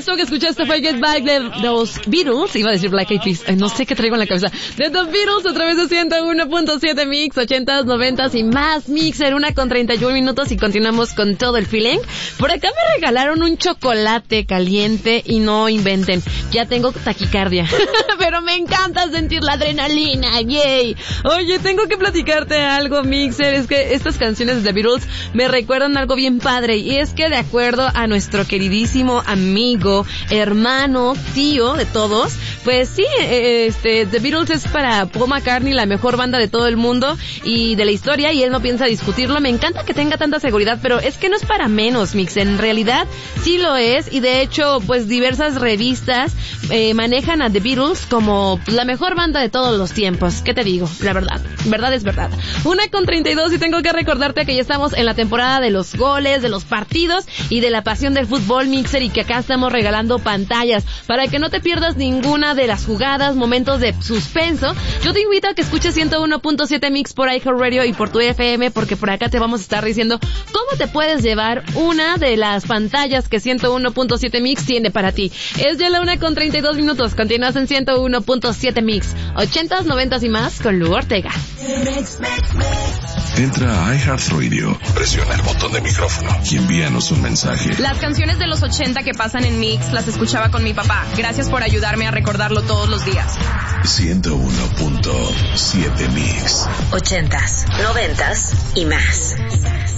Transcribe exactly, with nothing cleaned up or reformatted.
Esto que escuchaste fue Get Back de los Beatles. Iba a decir Black Eyed Peas. Ay, no sé qué traigo en la cabeza. De The Beatles a través de ciento uno punto siete Mix, ochentas, noventas y más Mixer, una con treinta y uno minutos y continuamos con todo el feeling. Por acá me regalaron un chocolate caliente y no inventen. Ya tengo taquicardia. Pero me encanta sentir la adrenalina. Yay. Oye, tengo que platicarte algo, Mixer. Es que estas canciones de The Beatles me recuerdan algo bien padre. Y es que de acuerdo a nuestro queridísimo amigo, hermano, tío de todos, pues sí, este, The Beatles es para Paul McCartney la mejor banda de todo el mundo y de la historia, y él no piensa discutirlo. Me encanta que tenga tanta seguridad, pero es que no es para menos, Mix. En realidad sí lo es, y de hecho, pues diversas revistas eh, manejan a The Beatles como la mejor banda de todos los tiempos. ¿Qué te digo? La verdad, verdad es verdad. Una con treinta y dos y tengo que recordarte que ya estamos en la temporada de los goles, de los partidos y de la pasión del fútbol, Mixer, y que acá estamos regalando pantallas para que no te pierdas ninguna de las jugadas, momentos de suspenso. Yo te invito a que escuches ciento uno punto siete Mix por iHeartRadio y por tu F M, porque por acá te vamos a estar diciendo cómo te puedes llevar una de las pantallas que ciento uno punto siete Mix tiene para ti. Es ya la una con treinta y dos minutos. Continúas en ciento uno punto siete Mix, ochentas, noventas y más con Lu Ortega. Entra a iHeartRadio, presiona el botón de micrófono y envíanos un mensaje. Las canciones de los ochenta que pasan en Mix las escuchaba con mi papá. Gracias por ayudarme a recordarlo todos los días. ciento uno punto siete Mix. Ochentas, noventas y más.